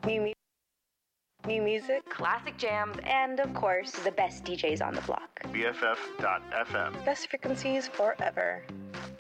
New music, classic jams, and of course, the best DJs on the block. BFF.FM. Best frequencies forever.